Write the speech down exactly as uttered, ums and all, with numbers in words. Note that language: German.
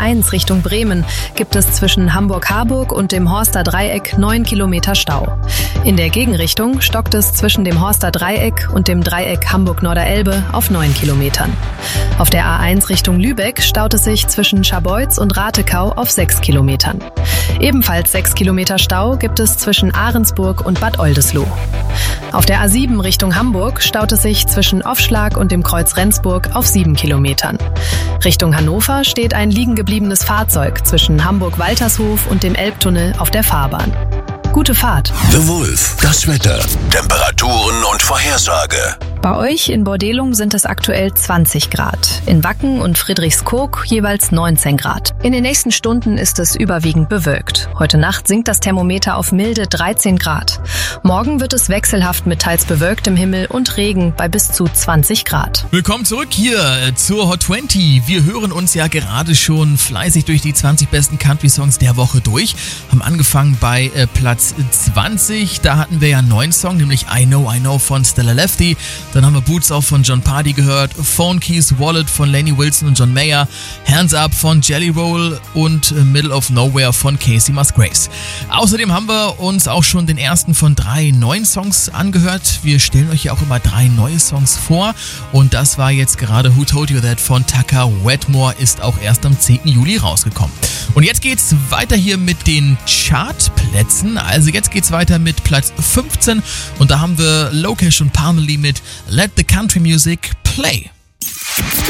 eins Richtung Bremen gibt es zwischen Hamburg-Harburg und dem Horster Dreieck neun Kilometer Stau. In der Gegenrichtung stockt es zwischen dem Horster Dreieck und dem Dreieck Hamburg-Norderelbe auf neun Kilometern. Auf der A eins Richtung Lübeck staut es sich zwischen Scharbeutz und Ratekau auf sechs Kilometern. Ebenfalls sechs Kilometer Stau gibt es zwischen Ahrensburg und Bad Oldesloe. Auf der A sieben Richtung Hamburg staut es sich zwischen Offschlag und dem Kreuz Rendsburg auf sieben Kilometern. Richtung Hannover steht ein liegen gebliebenes Fahrzeug zwischen Hamburg-Waltershof und dem Elbtunnel auf der Fahrbahn. Gute Fahrt. The Wolf, das Wetter, Temperaturen und Vorhersage. Bei euch in Bordelum sind es aktuell zwanzig Grad. In Wacken und Friedrichskoog jeweils neunzehn Grad. In den nächsten Stunden ist es überwiegend bewölkt. Heute Nacht sinkt das Thermometer auf milde dreizehn Grad. Morgen wird es wechselhaft mit teils bewölktem Himmel und Regen bei bis zu zwanzig Grad. Willkommen zurück hier zur Hot zwanzig. Wir hören uns ja gerade schon fleißig durch die zwanzig besten Country-Songs der Woche durch. Haben angefangen bei äh, Platz zwanzig. Da hatten wir ja einen neuen Song, nämlich I Know, I Know von Stella Lefty. Dann haben wir Boots Off von John Party gehört, Phone Keys Wallet von Lainey Wilson und John Mayer, Hands Up von Jelly Roll und Middle of Nowhere von Casey Musgraves. Außerdem haben wir uns auch schon den ersten von drei neuen Songs angehört. Wir stellen euch ja auch immer drei neue Songs vor und das war jetzt gerade Who Told You That von Tucker Wetmore, ist auch erst am zehnten Juli rausgekommen. Und jetzt geht's weiter hier mit den Chartplätzen. Also jetzt geht's weiter mit Platz fünfzehn und da haben wir Lokesh und Parmalee mit Let the Country Music Play.